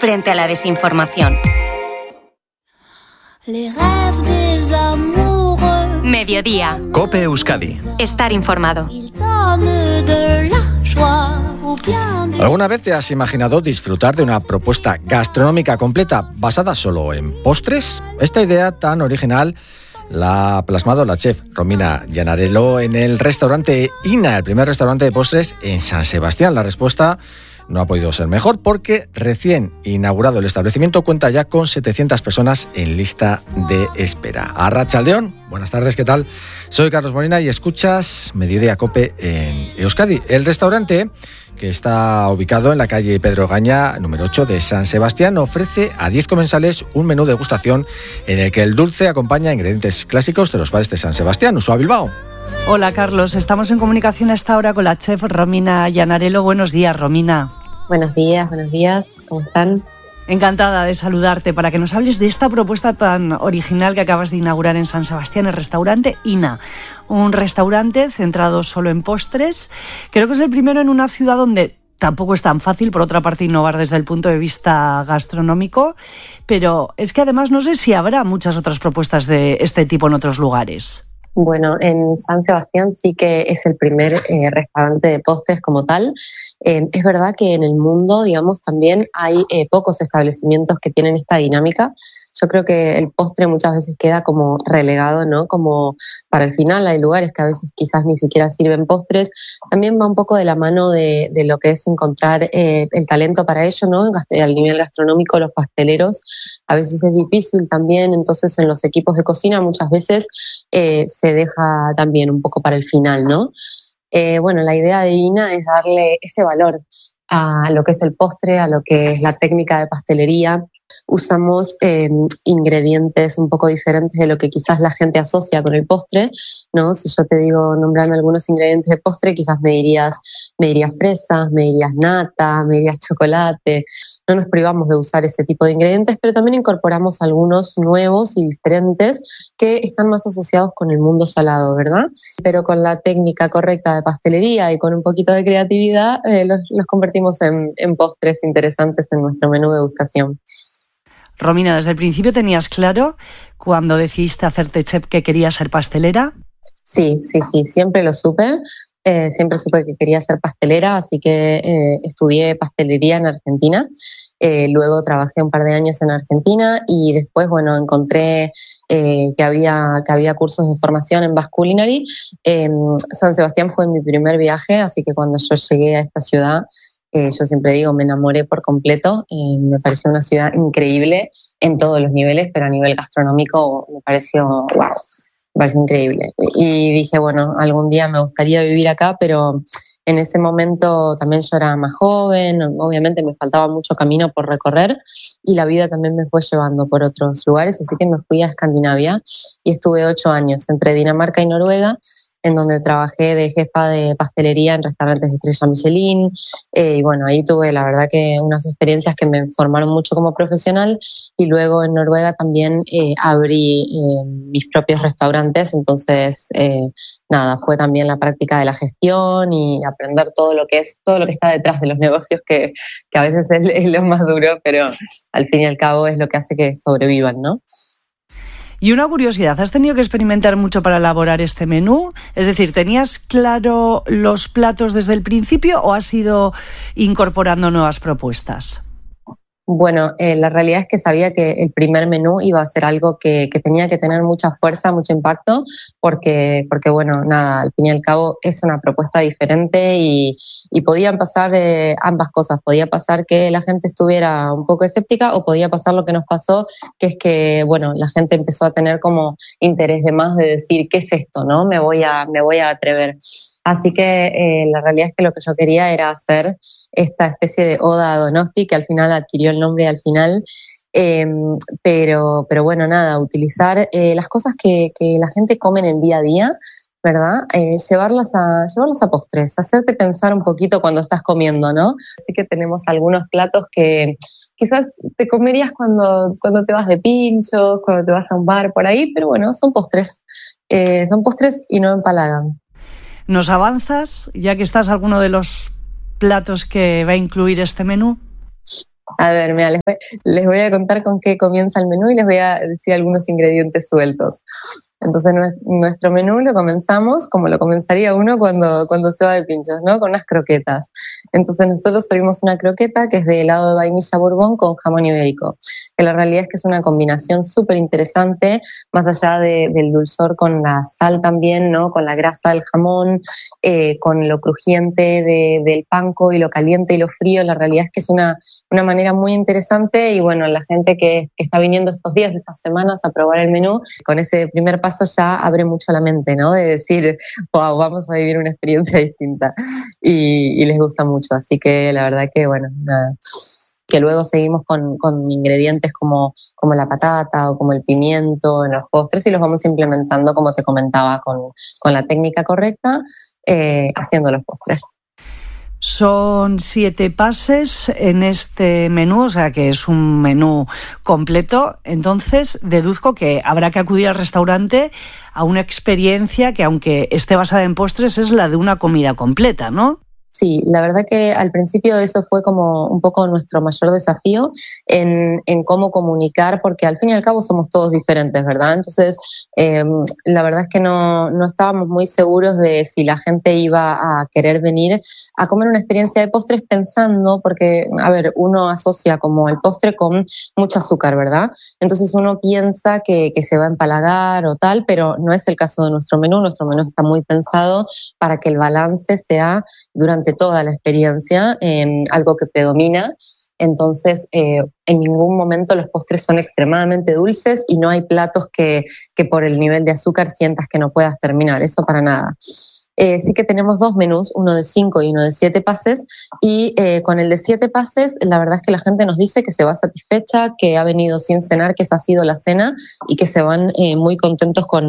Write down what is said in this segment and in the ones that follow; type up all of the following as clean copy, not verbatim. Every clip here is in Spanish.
frente a la desinformación. Mediodía. COPE Euskadi. Estar informado. ¿Alguna vez te has imaginado disfrutar de una propuesta gastronómica completa basada solo en postres? Esta idea tan original la ha plasmado la chef Romina Gianarello en el restaurante Ina, el primer restaurante de postres en San Sebastián. La respuesta no ha podido ser mejor porque recién inaugurado el establecimiento cuenta ya con 700 personas en lista de espera. Arratsaldeon, buenas tardes, ¿qué tal? Soy Carlos Molina y escuchas Mediodía COPE en Euskadi. El restaurante, que está ubicado en la calle Pedro Gaña, número 8 de San Sebastián, ofrece a 10 comensales un menú de degustación en el que el dulce acompaña ingredientes clásicos de los bares de San Sebastián. Usua Bilbao. Hola Carlos, estamos en comunicación a esta hora con la chef Romina Gianarello. Buenos días, Romina. Buenos días, ¿cómo están? Encantada de saludarte para que nos hables de esta propuesta tan original que acabas de inaugurar en San Sebastián, el restaurante Ina. Un restaurante centrado solo en postres. Creo que es el primero en una ciudad donde tampoco es tan fácil, por otra parte, innovar desde el punto de vista gastronómico, pero es que además no sé si habrá muchas otras propuestas de este tipo en otros lugares. Bueno, en San Sebastián sí que es el primer restaurante de postres como tal. Es verdad que en el mundo, digamos, también hay pocos establecimientos que tienen esta dinámica. Yo creo que el postre muchas veces queda como relegado, ¿no? Como para el final. Hay lugares que a veces quizás ni siquiera sirven postres. También va un poco de la mano de lo que es encontrar el talento para ello, ¿no? Al nivel gastronómico, los pasteleros a veces es difícil también. Entonces, en los equipos de cocina muchas veces se deja también un poco para el final, ¿no? Bueno, la idea de Ina es darle ese valor a lo que es el postre, a lo que es la técnica de pastelería. Usamos ingredientes un poco diferentes de lo que quizás la gente asocia con el postre, ¿no? Si yo te digo, nombrarme algunos ingredientes de postre, quizás me dirías fresas, me dirías nata, me dirías chocolate. No nos privamos de usar ese tipo de ingredientes, pero también incorporamos algunos nuevos y diferentes que están más asociados con el mundo salado, ¿verdad? Pero con la técnica correcta de pastelería y con un poquito de creatividad, los convertimos en postres interesantes en nuestro menú de degustación. Romina, ¿desde el principio tenías claro cuando decidiste hacerte chef que querías ser pastelera? Sí, siempre lo supe. Siempre supe que quería ser pastelera, así que estudié pastelería en Argentina. Luego trabajé un par de años en Argentina y después, bueno, encontré que había cursos de formación en Basque Culinary. San Sebastián fue mi primer viaje, así que cuando yo llegué a esta ciudad, yo siempre digo, me enamoré por completo. Me pareció una ciudad increíble en todos los niveles, pero a nivel gastronómico me pareció wow. Me parece increíble. Y dije, bueno, algún día me gustaría vivir acá, pero en ese momento también yo era más joven, obviamente me faltaba mucho camino por recorrer y la vida también me fue llevando por otros lugares, así que me fui a Escandinavia y estuve 8 años entre Dinamarca y Noruega, en donde trabajé de jefa de pastelería en restaurantes de estrella Michelin. Y bueno, ahí tuve la verdad que unas experiencias que me formaron mucho como profesional y luego en Noruega también abrí mis propios restaurantes, entonces nada, fue también la práctica de la gestión y aprender todo lo que está detrás de los negocios que a veces es lo más duro, pero al fin y al cabo es lo que hace que sobrevivan, ¿no? Y una curiosidad, ¿has tenido que experimentar mucho para elaborar este menú? Es decir, ¿tenías claro los platos desde el principio o has ido incorporando nuevas propuestas? Bueno, la realidad es que sabía que el primer menú iba a ser algo que tenía que tener mucha fuerza, mucho impacto, porque bueno, nada, al fin y al cabo es una propuesta diferente y podían pasar ambas cosas. Podía pasar que la gente estuviera un poco escéptica o podía pasar lo que nos pasó, que es que, bueno, la gente empezó a tener como interés de más de decir, ¿qué es esto? ¿No? Me voy a atrever. Así que la realidad es que lo que yo quería era hacer esta especie de oda a Donosti, que al final adquirió el nombre al final, pero bueno, nada, utilizar las cosas que la gente come en el día a día, ¿verdad? Llevarlas a postres, hacerte pensar un poquito cuando estás comiendo, ¿no? Así que tenemos algunos platos que quizás te comerías cuando te vas de pinchos, cuando te vas a un bar por ahí, pero bueno, son postres y no empalagan. ¿Nos avanzas, ya que estás, alguno de los platos que va a incluir este menú? A ver, mira, les voy a contar con qué comienza el menú y les voy a decir algunos ingredientes sueltos. Entonces, nuestro menú lo comenzamos como lo comenzaría uno cuando se va de pinchos, ¿no? Con unas croquetas. Entonces, nosotros servimos una croqueta que es de helado de vainilla bourbon con jamón ibérico, que la realidad es que es una combinación súper interesante, más allá del dulzor con la sal también, ¿no? Con la grasa del jamón, con lo crujiente del panko y lo caliente y lo frío. La realidad es que es una manera muy interesante y bueno, la gente que está viniendo estos días, estas semanas a probar el menú, con ese primer paso ya abre mucho la mente, ¿no? De decir, wow, vamos a vivir una experiencia distinta y les gusta mucho, así que la verdad que bueno, nada. Que luego seguimos con ingredientes como la patata o como el pimiento en los postres y los vamos implementando, como te comentaba, con la técnica correcta, haciendo los postres. Son 7 pases en este menú, o sea que es un menú completo. Entonces, deduzco que habrá que acudir al restaurante a una experiencia que, aunque esté basada en postres, es la de una comida completa, ¿no? Sí, la verdad que al principio eso fue como un poco nuestro mayor desafío en cómo comunicar, porque al fin y al cabo somos todos diferentes, ¿verdad? Entonces, la verdad es que no estábamos muy seguros de si la gente iba a querer venir a comer una experiencia de postres pensando, porque, a ver, uno asocia como el postre con mucho azúcar, ¿verdad? Entonces uno piensa que se va a empalagar o tal, pero no es el caso de nuestro menú. Nuestro menú está muy pensado para que el balance sea durante toda la experiencia, algo que predomina. Entonces, en ningún momento los postres son extremadamente dulces y no hay platos que por el nivel de azúcar sientas que no puedas terminar, eso para nada. Sí que tenemos 2 menús, uno de 5 y uno de 7 pases, y con el de 7 pases la verdad es que la gente nos dice que se va satisfecha, que ha venido sin cenar, que esa ha sido la cena y que se van muy contentos con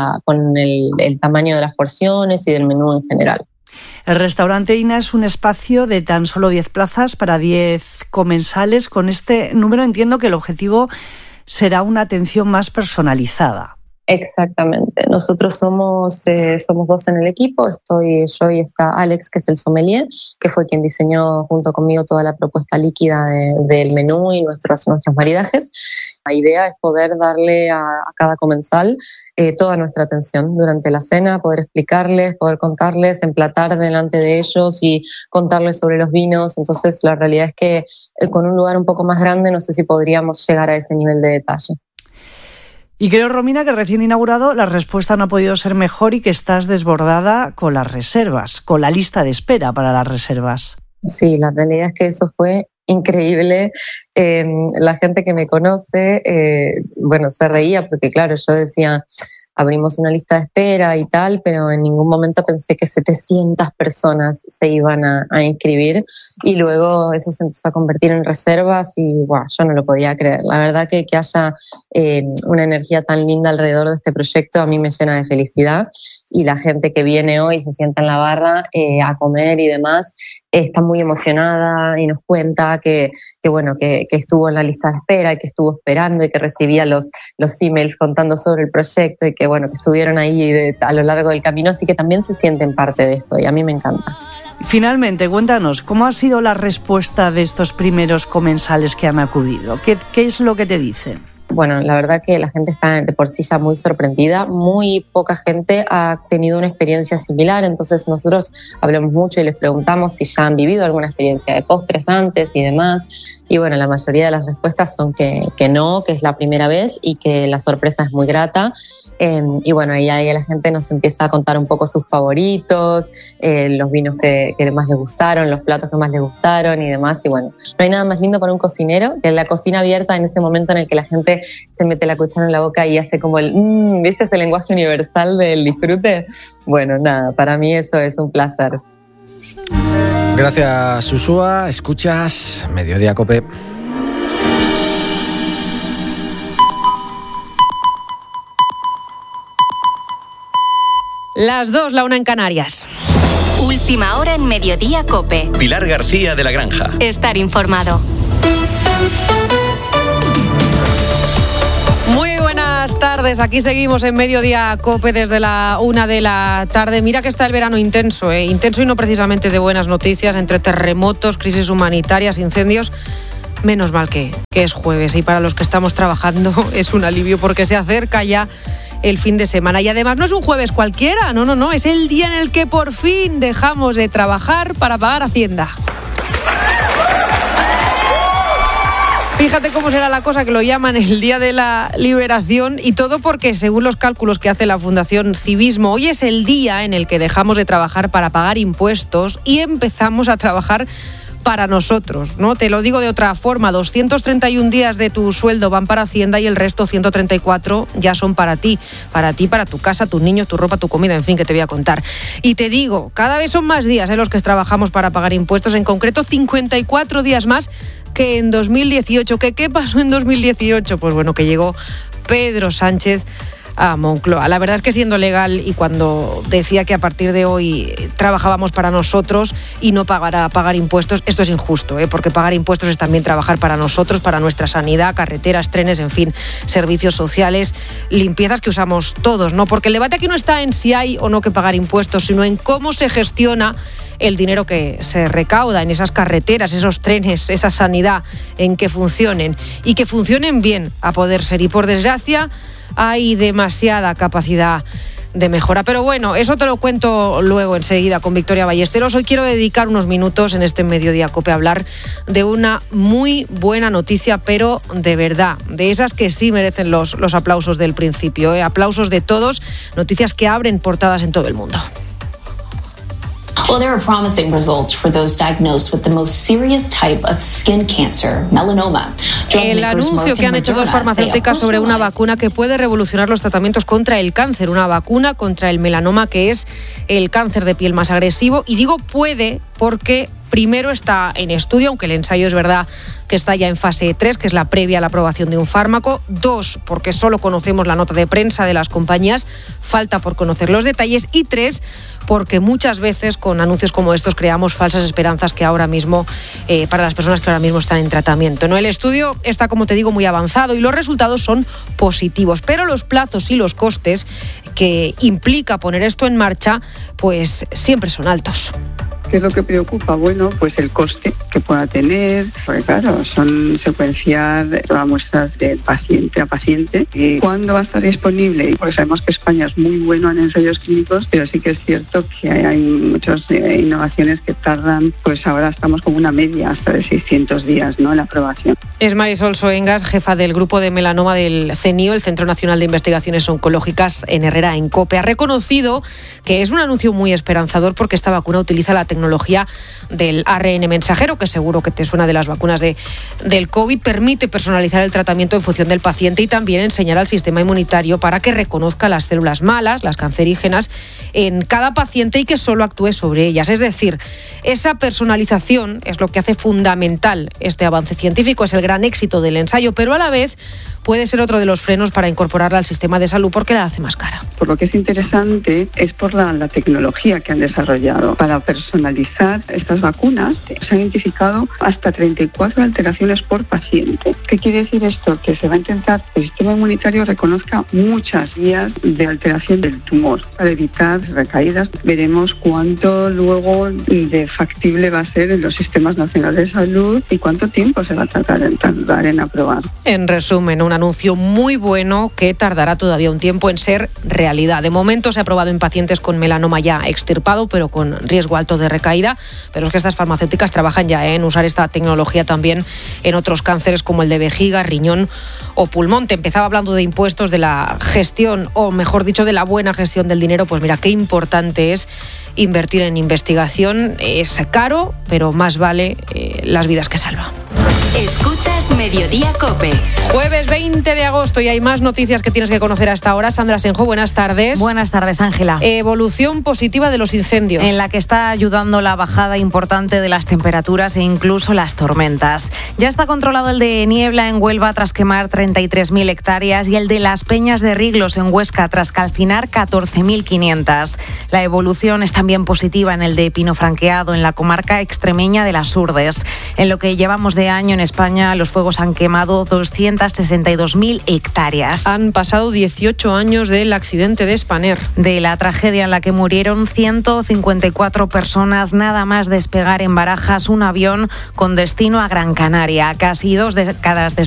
el tamaño de las porciones y del menú en general. El restaurante Ina es un espacio de tan solo 10 plazas para 10 comensales. Con este número entiendo que el objetivo será una atención más personalizada. Exactamente. Nosotros somos 2 en el equipo. Estoy yo y está Alex, que es el sommelier, que fue quien diseñó junto conmigo toda la propuesta líquida del menú y nuestros maridajes. La idea es poder darle a cada comensal toda nuestra atención durante la cena, poder explicarles, poder contarles, emplatar delante de ellos y contarles sobre los vinos. Entonces, la realidad es que con un lugar un poco más grande no sé si podríamos llegar a ese nivel de detalle. Y creo, Romina, que recién inaugurado la respuesta no ha podido ser mejor y que estás desbordada con las reservas, con la lista de espera para las reservas. Sí, la realidad es que eso fue increíble. La gente que me conoce, se reía porque, claro, yo decía, abrimos una lista de espera y tal, pero en ningún momento pensé que 700 personas se iban a inscribir y luego eso se empezó a convertir en reservas y yo no lo podía creer. La verdad que haya una energía tan linda alrededor de este proyecto a mí me llena de felicidad y la gente que viene hoy se sienta en la barra a comer y demás está muy emocionada y nos cuenta que estuvo en la lista de espera y que estuvo esperando y que recibía los emails contando sobre el proyecto y que estuvieron ahí a lo largo del camino, así que también se sienten parte de esto y a mí me encanta. Finalmente, cuéntanos, ¿cómo ha sido la respuesta de estos primeros comensales que han acudido? ¿Qué es lo que te dicen? Bueno, la verdad que la gente está de por sí ya muy sorprendida. Muy poca gente ha tenido una experiencia similar, entonces nosotros hablamos mucho y les preguntamos si ya han vivido alguna experiencia de postres antes y demás. Y bueno, la mayoría de las respuestas son que no, que es la primera vez y que la sorpresa es muy grata. Y bueno, ahí la gente nos empieza a contar un poco sus favoritos, los vinos que más les gustaron, los platos que más les gustaron y demás. Y bueno, no hay nada más lindo para un cocinero que la cocina abierta en ese momento en el que la gente se mete la cuchara en la boca y hace como ¿viste ese lenguaje universal del disfrute? Bueno, nada, para mí eso es un placer. Gracias, Susúa. Escuchas Mediodía COPE. Las 2, la 1 en Canarias. Última hora en Mediodía COPE. Pilar García de la Granja. Estar informado. Muy buenas tardes, aquí seguimos en Mediodía COPE desde la 1 de la tarde. Mira que está el verano intenso, intenso y no precisamente de buenas noticias, entre terremotos, crisis humanitarias, incendios. Menos mal que es jueves, y para los que estamos trabajando es un alivio porque se acerca ya el fin de semana. Y además no es un jueves cualquiera, no, es el día en el que por fin dejamos de trabajar para pagar Hacienda. Fíjate cómo será la cosa, que lo llaman el Día de la Liberación, y todo porque, según los cálculos que hace la Fundación Civismo, hoy es el día en el que dejamos de trabajar para pagar impuestos y empezamos a trabajar para nosotros, ¿no? Te lo digo de otra forma, 231 días de tu sueldo van para Hacienda y el resto, 134, ya son para ti, para tu casa, tus niños, tu ropa, tu comida, en fin, que te voy a contar. Y te digo, cada vez son más días los que trabajamos para pagar impuestos, en concreto 54 días más que en 2018. ¿Qué pasó en 2018? Pues bueno, que llegó Pedro Sánchez a Moncloa. La verdad es que, siendo legal, y cuando decía que a partir de hoy trabajábamos para nosotros y no pagar impuestos, esto es injusto, porque pagar impuestos es también trabajar para nosotros, para nuestra sanidad, carreteras, trenes, en fin, servicios sociales, limpiezas que usamos todos, ¿no? Porque el debate aquí no está en si hay o no que pagar impuestos, sino en cómo se gestiona el dinero que se recauda en esas carreteras, esos trenes, esa sanidad, en que funcionen y que funcionen bien, a poder ser. Y por desgracia hay demasiada capacidad de mejora. Pero bueno, eso te lo cuento luego enseguida con Victoria Ballesteros. Hoy quiero dedicar unos minutos en este Mediodía Cope a hablar de una muy buena noticia, pero de verdad, de esas que sí merecen los aplausos del principio, aplausos de todos, noticias que abren portadas en todo el mundo. Well, there are promising results for those diagnosed with the most serious type of skin cancer, melanoma. El anuncio que han hecho dos farmacéuticas sobre una vacuna que puede revolucionar los tratamientos contra el cáncer, una vacuna contra el melanoma, que es el cáncer de piel más agresivo. Y digo puede porque primero está en estudio, aunque el ensayo es verdad que está ya en fase 3, que es la previa a la aprobación de un fármaco. 2, porque solo conocemos la nota de prensa de las compañías, falta por conocer los detalles. Y 3, porque muchas veces con anuncios como estos creamos falsas esperanzas que ahora mismo, para las personas que ahora mismo están en tratamiento, ¿no? El estudio está, como te digo, muy avanzado y los resultados son positivos, pero los plazos y los costes que implica poner esto en marcha, pues siempre son altos. ¿Qué es lo que preocupa? Bueno, pues el coste que pueda tener, porque claro, son secuenciar todas muestras de paciente a paciente. ¿Cuándo va a estar disponible? Porque sabemos que España es muy bueno en ensayos clínicos, pero sí que es cierto que hay muchas innovaciones que tardan, pues ahora estamos con una media hasta de 600 días, ¿no?, la aprobación. Es Marisol Soengas, jefa del grupo de melanoma del CENIO, el Centro Nacional de Investigaciones Oncológicas, en Herrera, en COPE. Ha reconocido que es un anuncio muy esperanzador porque esta vacuna utiliza la tecnología del ARN mensajero, que seguro que te suena de las vacunas del COVID. Permite personalizar el tratamiento en función del paciente y también enseñar al sistema inmunitario para que reconozca las células malas, las cancerígenas, en cada paciente y que solo actúe sobre ellas. Es decir, esa personalización es lo que hace fundamental este avance científico, es el gran éxito del ensayo, pero a la vez puede ser otro de los frenos para incorporarla al sistema de salud porque la hace más cara. Por lo que es interesante es por la tecnología que han desarrollado. Para personalizar estas vacunas se han identificado hasta 34 alteraciones por paciente. ¿Qué quiere decir esto? Que se va a intentar que el sistema inmunitario reconozca muchas vías de alteración del tumor para evitar recaídas. Veremos cuánto luego de factible va a ser en los sistemas nacionales de salud y cuánto tiempo se va a tardar en aprobar. En resumen, un anuncio muy bueno que tardará todavía un tiempo en ser realidad. De momento se ha aprobado en pacientes con melanoma ya extirpado, pero con riesgo alto de recaída. Pero es que estas farmacéuticas trabajan ya en usar esta tecnología también en otros cánceres como el de vejiga, riñón o pulmón. Te empezaba hablando de impuestos, de la gestión, o mejor dicho, de la buena gestión del dinero. Pues mira, qué importante es invertir en investigación. Es caro, pero más vale las vidas que salva. Escuchas Mediodía Cope. Jueves 20 de agosto y hay más noticias que tienes que conocer hasta ahora. Sandra Senjo, buenas tardes. Buenas tardes, Ángela. Evolución positiva de los incendios. En la que está ayudando la bajada importante de las temperaturas e incluso las tormentas. Ya está controlado el de Niebla en Huelva tras quemar 33.000 hectáreas y el de Las Peñas de Riglos en Huesca tras calcinar 14.500. La evolución es también positiva en el de Pino Franqueado en la comarca extremeña de las Urdes. En lo que llevamos de año en España, los fuegos incendios han quemado 262.000 hectáreas. Han pasado 18 años del accidente de Spanair. De la tragedia en la que murieron 154 personas nada más despegar en Barajas un avión con destino a Gran Canaria. Casi 2 décadas después